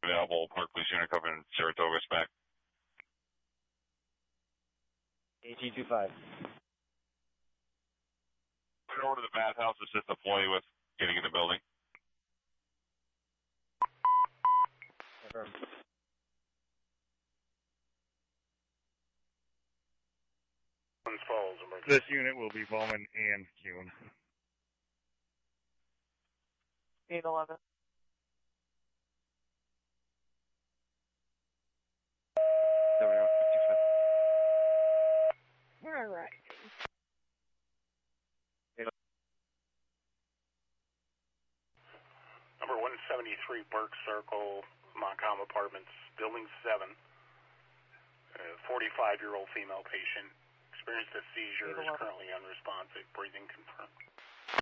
available. Park Police Unit covering Saratoga spec. AT-25. Right over to the bathhouse, assist employee with getting in the building. Confirm. Falls, emergency. This unit will be Bowman and Kuhn. 811. All right. Number 173 Burke Circle, Montcalm Apartments, Building 7. 45-year-old female patient. Experienced a seizure, is currently unresponsive. Breathing confirmed.